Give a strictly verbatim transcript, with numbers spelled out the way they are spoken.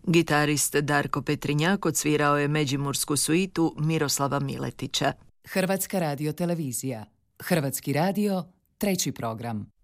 Gitarist Darko Petrinjak odsvirao je međimursku suitu Miroslava Miletića. Hrvatska radiotelevizija. Hrvatski radio, treći program.